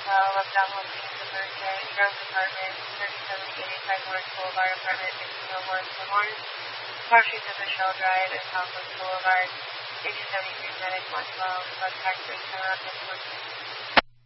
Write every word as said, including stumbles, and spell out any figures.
Hotel, left down Home Kings Thursday, Gross Apartment, thirty-seven eighty-five North Boulevard, Apartment fifteen oh one, Des Moines. Park Street to Michelle Drive and Southwest Boulevard, eighty seventy-three Medic one twelve, West Texas, Toronto, fourteen.